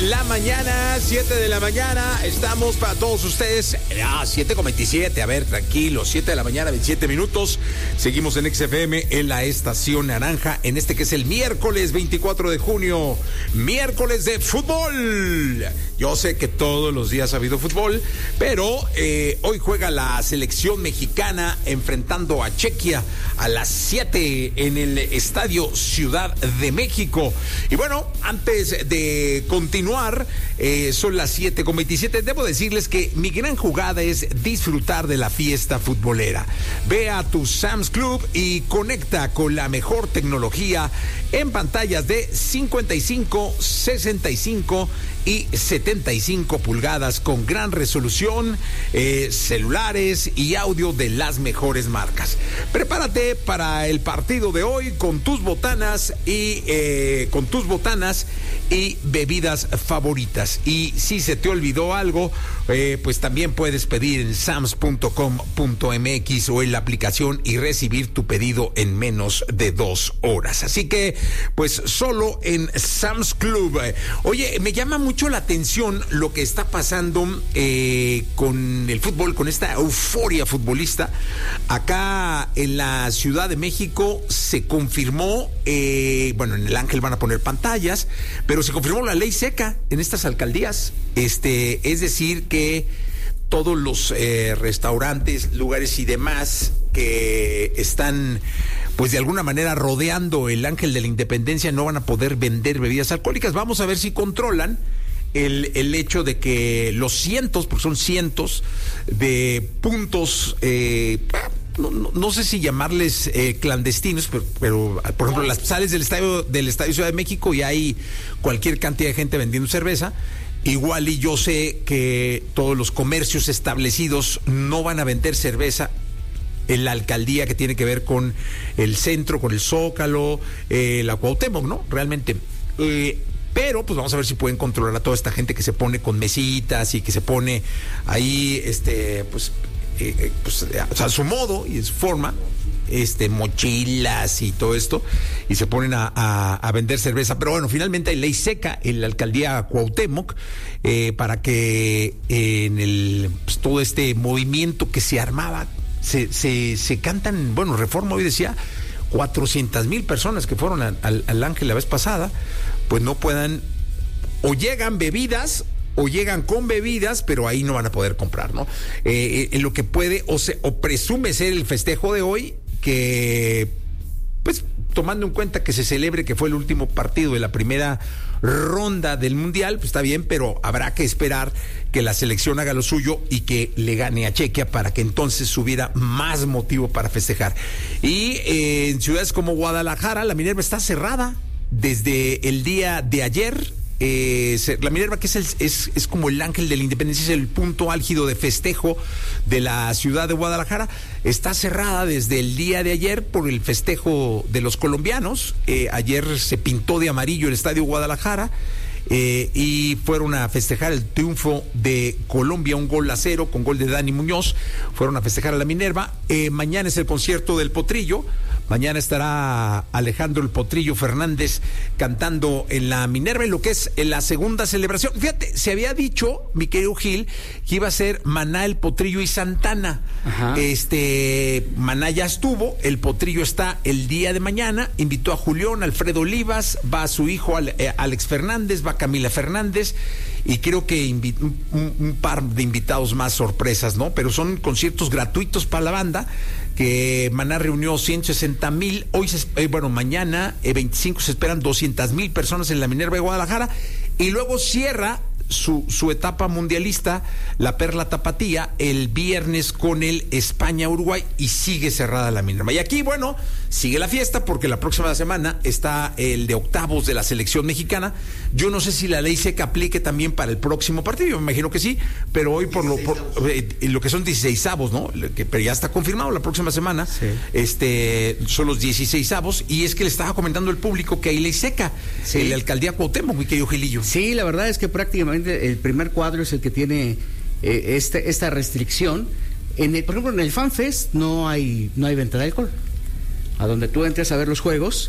la mañana, 7 de la mañana. Estamos para todos ustedes. 7:27. A ver, tranquilos. 7 de la mañana, 27 minutos. Seguimos en XFM en la estación naranja. En este que es el miércoles 24 de junio. Miércoles de fútbol. Yo sé que todos los días ha habido fútbol, pero hoy juega la selección mexicana enfrentando a Chequia a las 7 en el Estadio Ciudad de México. Y bueno, antes de continuar, son las 7:27. Debo decirles que mi gran jugada es disfrutar de la fiesta futbolera. Ve a tu Sam's Club y conecta con la mejor tecnología en pantallas de 55, 65 y 75 pulgadas con gran resolución, celulares y audio de las mejores marcas. Prepárate para el partido de hoy con tus botanas y bebidas favoritas. Y si se te olvidó algo, pues también puedes pedir en sams.com.mx o en la aplicación y recibir tu pedido en menos de 2 horas. Así que, pues solo en Sam's Club. Oye, me llama mucho la atención lo que está pasando con el fútbol, con esta euforia futbolista. Acá en la Ciudad de México se confirmó, bueno, en el Ángel van a poner pantallas, pero se confirmó la ley seca en estas alcaldías. Es decir que todos los restaurantes, lugares y demás que están, pues de alguna manera rodeando el Ángel de la Independencia no van a poder vender bebidas alcohólicas. Vamos a ver si controlan el hecho de que los cientos, porque son cientos de puntos, no sé si llamarles clandestinos, pero por ejemplo, sales del estadio Ciudad de México y hay cualquier cantidad de gente vendiendo cerveza. Igual y yo sé que todos los comercios establecidos no van a vender cerveza en la alcaldía que tiene que ver con el centro, con el Zócalo, la Cuauhtémoc, ¿no? Realmente. Pero pues vamos a ver si pueden controlar a toda esta gente que se pone con mesitas y que se pone ahí, a su modo y de su forma, mochilas y todo esto, y se ponen a vender cerveza. Pero bueno, finalmente hay ley seca en la alcaldía Cuauhtémoc para que en todo este movimiento que se armaba, se cantan, bueno, Reforma hoy decía 400,000 personas que fueron al Ángel la vez pasada, pues no puedan, o llegan bebidas o llegan con bebidas, pero ahí no van a poder comprar, ¿no? En lo que puede o presume ser el festejo de hoy, que pues tomando en cuenta que se celebre que fue el último partido de la primera ronda del Mundial, pues está bien, pero habrá que esperar que la selección haga lo suyo y que le gane a Chequia para que entonces hubiera más motivo para festejar. Y en ciudades como Guadalajara, la Minerva está cerrada desde el día de ayer. La Minerva, que es como el Ángel de la Independencia, es el punto álgido de festejo de la ciudad de Guadalajara, está cerrada desde el día de ayer por el festejo de los colombianos. Ayer se pintó de amarillo el Estadio Guadalajara y fueron a festejar el triunfo de Colombia, 1-0 con gol de Dani Muñoz. Fueron a festejar a la Minerva. Mañana es el concierto del Potrillo. Mañana estará Alejandro el Potrillo Fernández cantando en la Minerva en lo que es la segunda celebración. Fíjate, se había dicho, mi querido Gil, que iba a ser Maná, el Potrillo y Santana. Ajá. Maná ya estuvo, el Potrillo está el día de mañana, invitó a Julián, Alfredo Olivas, va a su hijo Alex Fernández, va Camila Fernández, y creo que un par de invitados más sorpresas, ¿no? Pero son conciertos gratuitos para la banda, que Maná reunió 160,000, mañana 25 se esperan 200,000 personas en la Minerva de Guadalajara, y luego cierra su etapa mundialista, la Perla Tapatía, el viernes con el España-Uruguay, y sigue cerrada la Minerva. Y aquí, bueno, sigue la fiesta porque la próxima semana está el de octavos de la selección mexicana. Yo no sé si la ley seca aplique también para el próximo partido, yo me imagino que sí, pero hoy por lo que son 16avos, ¿no? Pero ya está confirmado la próxima semana, sí. Son los 16avos, y es que le estaba comentando al público que hay ley seca, sí. En la alcaldía Cuauhtémoc, mi querido Gilillo. Sí, la verdad es que prácticamente el primer cuadro es el que tiene esta restricción. Por ejemplo, en el FanFest no hay venta de alcohol. A donde tú entres a ver los juegos,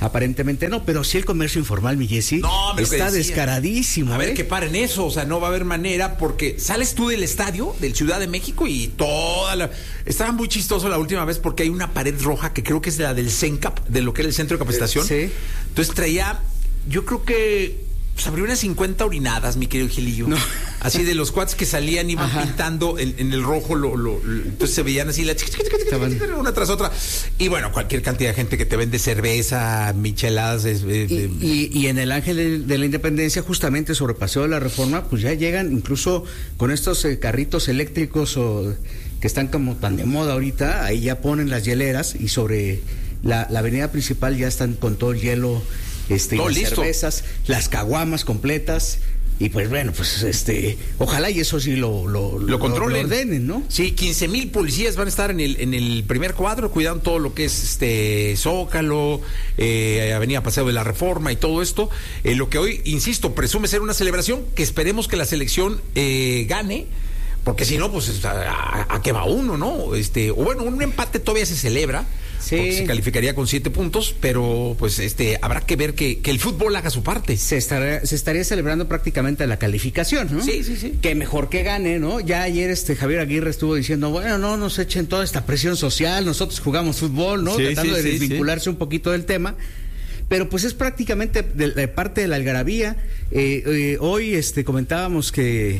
aparentemente no, pero sí el comercio informal, mi Jessy, está descaradísimo. A ver, que paren eso, o sea, no va a haber manera, porque sales tú del estadio, del Ciudad de México, y estaba muy chistoso la última vez porque hay una pared roja que creo que es la del CENCAP, de lo que era el centro de capacitación. Sí. Entonces traía, yo creo que abrió unas 50 orinadas, mi querido Gilillo. No. Así de los cuates que salían, iban pintando en el rojo, entonces se veían así una tras otra. Y bueno, cualquier cantidad de gente que te vende cerveza, micheladas. Y en el Ángel de la Independencia, justamente sobre Paseo de la Reforma, pues ya llegan incluso con estos carritos eléctricos que están como tan de moda ahorita, ahí ya ponen las hieleras y sobre la avenida principal ya están con todo el hielo. Las cervezas, las caguamas completas, y pues bueno, pues ojalá y eso sí lo controlen, lo ordenen, ¿no? Sí, 15,000 policías van a estar en el primer cuadro cuidando todo lo que es Zócalo, Avenida Paseo de la Reforma y todo esto, lo que hoy, insisto, presume ser una celebración que esperemos que la selección gane. Porque si no, pues a qué va uno, ¿no? O bueno, un empate todavía se celebra, sí, porque se calificaría con 7 puntos, pero pues habrá que ver que el fútbol haga su parte. Se estaría celebrando prácticamente la calificación, ¿no? Sí. Que mejor que gane, ¿no? Ya ayer Javier Aguirre estuvo diciendo, bueno, no nos echen toda esta presión social, nosotros jugamos fútbol, ¿no? Tratando de desvincularse un poquito del tema. Pero pues es prácticamente de parte de la algarabía. Hoy comentábamos que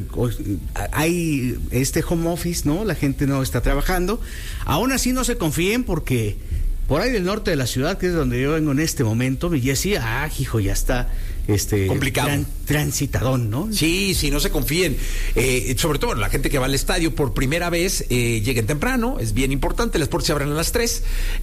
hay home office, ¿no? La gente no está trabajando. Aún así no se confíen porque por ahí del norte de la ciudad, que es donde yo vengo en este momento, y así, hijo, ya está complicado, transitadón, ¿no? Sí, no se confíen, sobre todo la gente que va al estadio por primera vez, lleguen temprano, es bien importante, las puertas se abren a las 3,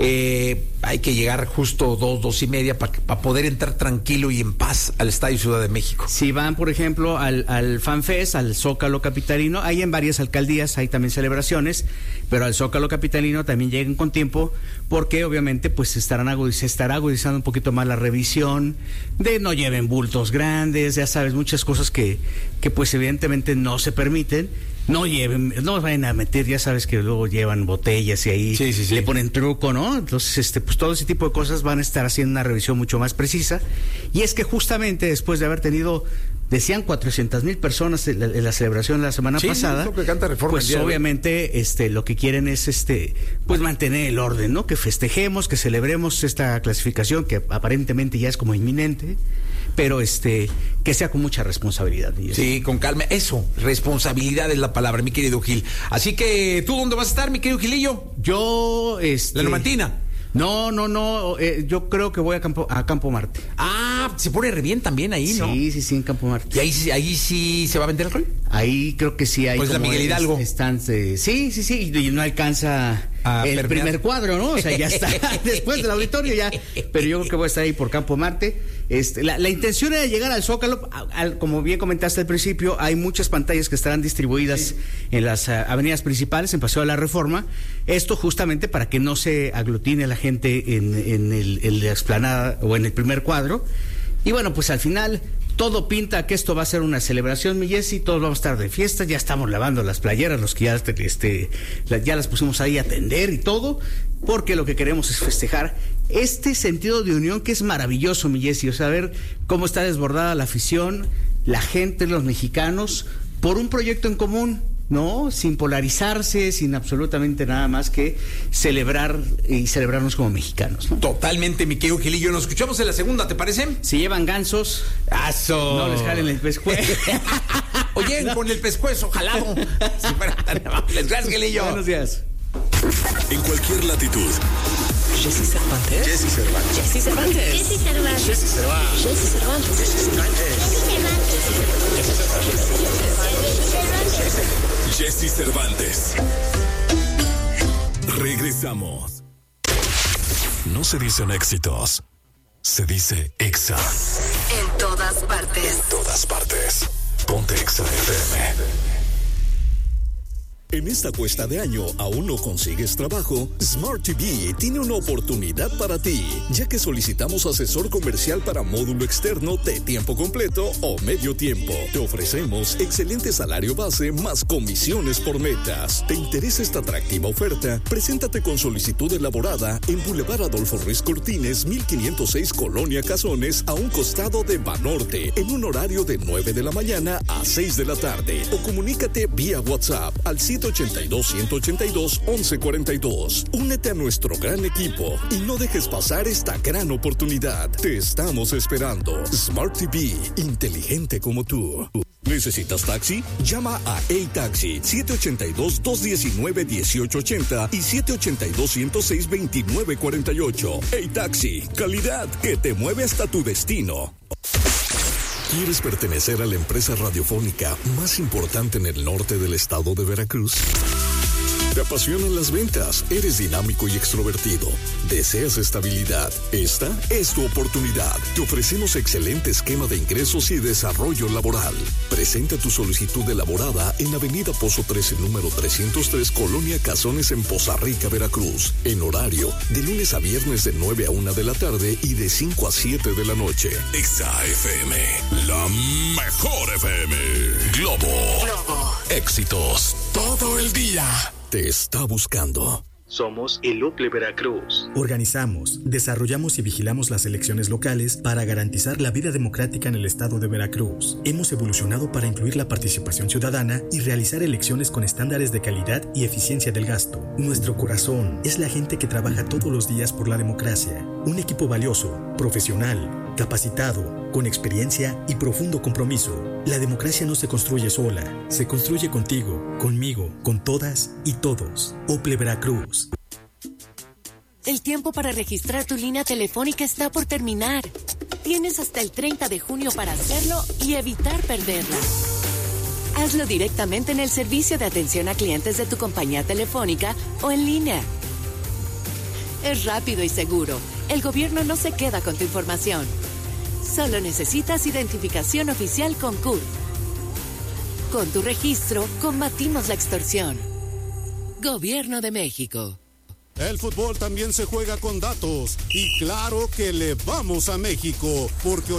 hay que llegar justo 2:30 para poder entrar tranquilo y en paz al Estadio Ciudad de México. Si van, por ejemplo, al FanFest, al Zócalo Capitalino, hay en varias alcaldías, hay también celebraciones, pero al Zócalo Capitalino también lleguen con tiempo, porque obviamente pues se estará agudizando un poquito más la revisión, de no lleven bultos grandes, ya sabes, muchas cosas que pues evidentemente no se permiten. No vayan a meter, ya sabes que luego llevan botellas y ahí le ponen truco, ¿no? Entonces, pues todo ese tipo de cosas van a estar haciendo una revisión mucho más precisa. Y es que justamente después de haber tenido, decían 400,000 personas en la celebración la semana pasada, es lo que canta Reforma, pues obviamente lo que quieren es pues mantener el orden, ¿no? Que festejemos, que celebremos esta clasificación que aparentemente ya es como inminente, pero que sea con mucha responsabilidad. Sí, con calma. Eso, responsabilidad es la palabra, mi querido Gil. Así que, ¿tú dónde vas a estar, mi querido Gilillo? Yo, ¿La Numantina? No, yo creo que voy a Campo Marte. Se pone re bien también ahí, ¿no? Sí, en Campo Marte. ¿Y ahí sí se va a vender alcohol? Ahí creo que sí hay. Pues la Miguel Hidalgo. Sí, y no alcanza el primer cuadro, ¿no? O sea, ya está después del auditorio ya. Pero yo creo que voy a estar ahí por Campo Marte. La intención era llegar al Zócalo, como bien comentaste al principio, hay muchas pantallas que estarán distribuidas en las avenidas principales, en Paseo de la Reforma. Esto justamente para que no se aglutine la gente en la explanada o en el primer cuadro. Y bueno, pues al final todo pinta que esto va a ser una celebración, mi Jessy, todos vamos a estar de fiesta, ya estamos lavando las playeras, los que ya las pusimos ahí a tender y todo, porque lo que queremos es festejar este sentido de unión que es maravilloso, mi Jessy, o sea, ver cómo está desbordada la afición, la gente, los mexicanos, por un proyecto en común, ¿no? Sin polarizarse, sin absolutamente nada más que celebrar y celebrarnos como mexicanos, ¿no? Totalmente, mi querido Gilillo. Nos escuchamos en la segunda, ¿te parece? Si llevan gansos, no les jalen el pescuezo. Oye, con el pescuezo jalado. Si fuera tan amables. Gracias, Gilillo. Buenos días. En cualquier latitud. Jessy Cervantes. Jessy Cervantes. Jessy Cervantes. Jessy Cervantes. Jessy Cervantes. Jessy Cervantes. Jessy Cervantes. Regresamos. No se dicen éxitos, se dice Exa. En todas partes. En todas partes. Ponte Exa FM. En esta cuesta de año, ¿aún no consigues trabajo? Smart TV tiene una oportunidad para ti, ya que solicitamos asesor comercial para módulo externo de tiempo completo o medio tiempo. Te ofrecemos excelente salario base más comisiones por metas. ¿Te interesa esta atractiva oferta? Preséntate con solicitud elaborada en Boulevard Adolfo Ruiz Cortines, 1506 Colonia Cazones, a un costado de Banorte, en un horario de 9 de la mañana a 6 de la tarde. O comunícate vía WhatsApp al 782-182-1142. Únete a nuestro gran equipo y no dejes pasar esta gran oportunidad. Te estamos esperando. Smart TV, inteligente como tú. ¿Necesitas taxi? Llama a A-Taxi 782-219-1880 y 782-106-2948. A-Taxi, calidad que te mueve hasta tu destino. ¿Quieres pertenecer a la empresa radiofónica más importante en el norte del estado de Veracruz? ¿Te apasionan las ventas? ¿Eres dinámico y extrovertido? ¿Deseas estabilidad? Esta es tu oportunidad. Te ofrecemos excelente esquema de ingresos y desarrollo laboral. Presenta tu solicitud elaborada en Avenida Pozo 13, número 303, Colonia Cazones, en Poza Rica, Veracruz. En horario de lunes a viernes de 9 a 1 de la tarde y de 5 a 7 de la noche. Exa FM, la mejor FM. Globo. Éxitos todo el día. Te está buscando. Somos el UCLE Veracruz. Organizamos, desarrollamos y vigilamos las elecciones locales para garantizar la vida democrática en el estado de Veracruz. Hemos evolucionado para incluir la participación ciudadana y realizar elecciones con estándares de calidad y eficiencia del gasto. Nuestro corazón es la gente que trabaja todos los días por la democracia. Un equipo valioso, profesional, capacitado, con experiencia y profundo compromiso. La democracia no se construye sola, se construye contigo, conmigo, con todas y todos. UCLE Veracruz. El tiempo para registrar tu línea telefónica está por terminar. Tienes hasta el 30 de junio para hacerlo y evitar perderla. Hazlo directamente en el servicio de atención a clientes de tu compañía telefónica o en línea. Es rápido y seguro. El gobierno no se queda con tu información. Solo necesitas identificación oficial con CURP. Con tu registro, combatimos la extorsión. Gobierno de México. El fútbol también se juega con datos y claro que le vamos a México porque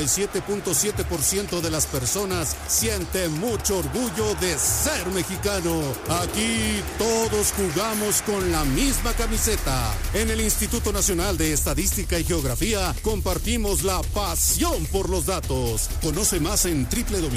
87.7% de las personas siente mucho orgullo de ser mexicano. Aquí todos jugamos con la misma camiseta. En el Instituto Nacional de Estadística y Geografía compartimos la pasión por los datos. Conoce más en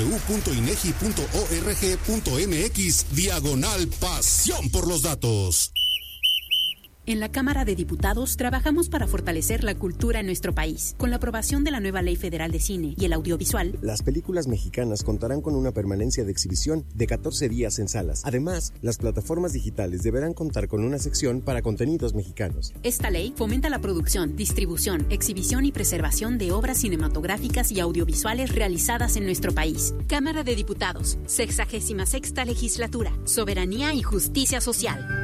www.inegi.org.mx/pasión por los datos. En la Cámara de Diputados trabajamos para fortalecer la cultura en nuestro país. Con la aprobación de la nueva Ley Federal de Cine y el Audiovisual, las películas mexicanas contarán con una permanencia de exhibición de 14 días en salas. Además, las plataformas digitales deberán contar con una sección para contenidos mexicanos. Esta ley fomenta la producción, distribución, exhibición y preservación de obras cinematográficas y audiovisuales realizadas en nuestro país. Cámara de Diputados, 66ª Legislatura, Soberanía y Justicia Social.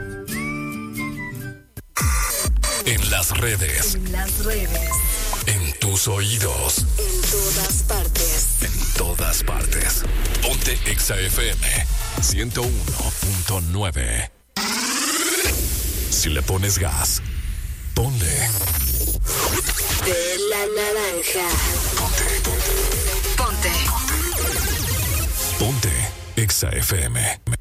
En las redes. En tus oídos. En todas partes. Ponte Exa FM 101.9. Si le pones gas, ponle. De la naranja. Ponte. Ponte Exa FM.